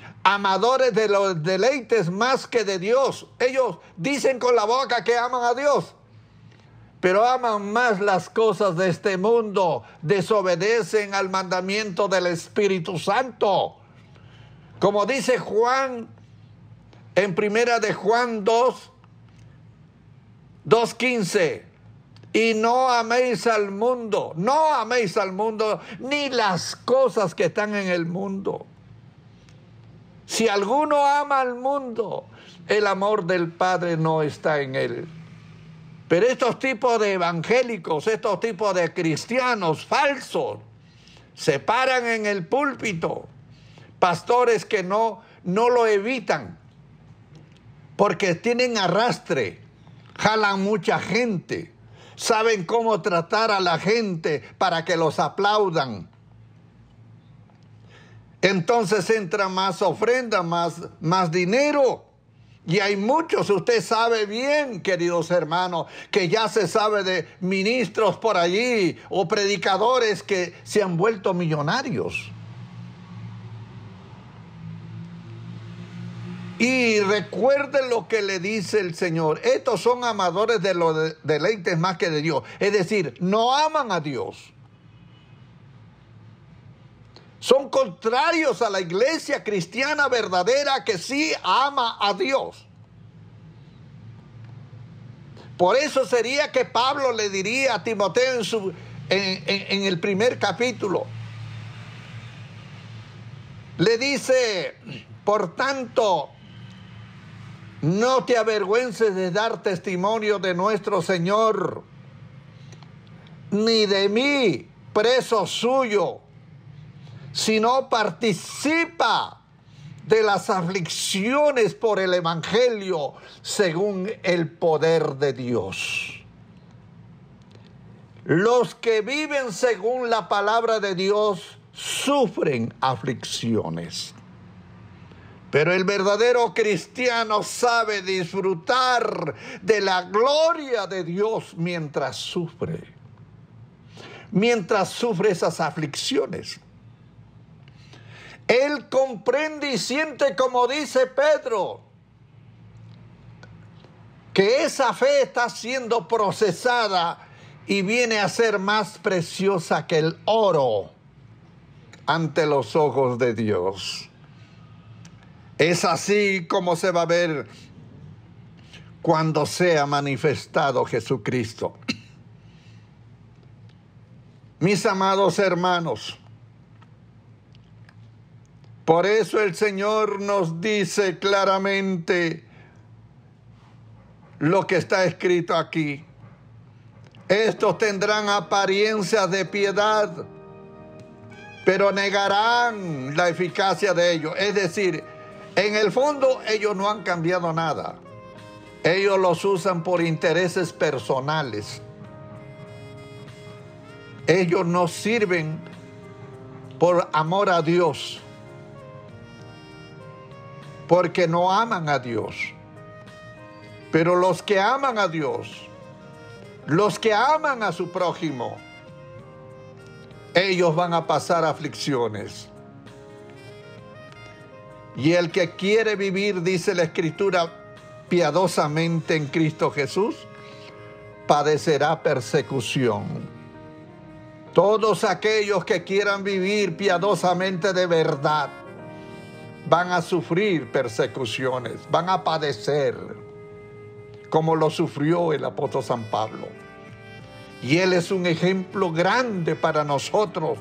amadores de los deleites más que de Dios. Ellos dicen con la boca que aman a Dios, pero aman más las cosas de este mundo, desobedecen al mandamiento del Espíritu Santo. Como dice Juan, en primera de Juan 2:15, y no améis al mundo, ni las cosas que están en el mundo. Si alguno ama al mundo, el amor del Padre no está en él. Pero estos tipos de evangélicos, estos tipos de cristianos falsos, se paran en el púlpito, pastores que no lo evitan, porque tienen arrastre, jalan mucha gente, saben cómo tratar a la gente para que los aplaudan. Entonces entra más ofrenda, más dinero. Y hay muchos, usted sabe bien, queridos hermanos, que ya se sabe de ministros por allí o predicadores que se han vuelto millonarios. Y recuerden lo que le dice el Señor. Estos son amadores de los deleites más que de Dios. Es decir, no aman a Dios. Son contrarios a la iglesia cristiana verdadera que sí ama a Dios. Por eso sería que Pablo le diría a Timoteo en el primer capítulo. Le dice, por tanto, no te avergüences de dar testimonio de nuestro Señor, ni de mí, preso suyo, sino participa de las aflicciones por el Evangelio según el poder de Dios. Los que viven según la palabra de Dios sufren aflicciones. Pero el verdadero cristiano sabe disfrutar de la gloria de Dios mientras sufre esas aflicciones. Él comprende y siente, como dice Pedro, que esa fe está siendo procesada y viene a ser más preciosa que el oro ante los ojos de Dios. Es así como se va a ver cuando sea manifestado Jesucristo. Mis amados hermanos, por eso el Señor nos dice claramente lo que está escrito aquí. Estos tendrán apariencias de piedad, pero negarán la eficacia de ello. Es decir, en el fondo ellos no han cambiado nada. Ellos los usan por intereses personales. Ellos no sirven por amor a Dios, porque no aman a Dios. Pero los que aman a Dios, los que aman a su prójimo, ellos van a pasar aflicciones. Y el que quiere vivir, dice la Escritura, piadosamente en Cristo Jesús, padecerá persecución. Todos aquellos que quieran vivir piadosamente de verdad van a sufrir persecuciones, van a padecer, como lo sufrió el apóstol San Pablo. Y él es un ejemplo grande para nosotros,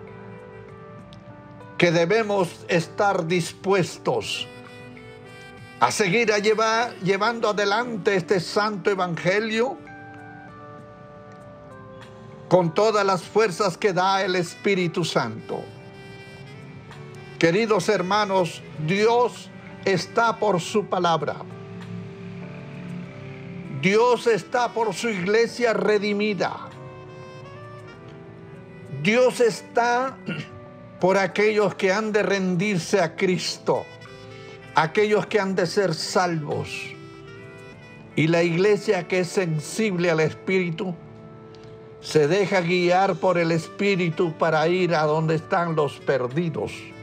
que debemos estar dispuestos a seguir llevando adelante este santo evangelio con todas las fuerzas que da el Espíritu Santo. Queridos hermanos, Dios está por su palabra. Dios está por su iglesia redimida. Dios está por aquellos que han de rendirse a Cristo, aquellos que han de ser salvos. Y la iglesia que es sensible al Espíritu se deja guiar por el Espíritu para ir a donde están los perdidos.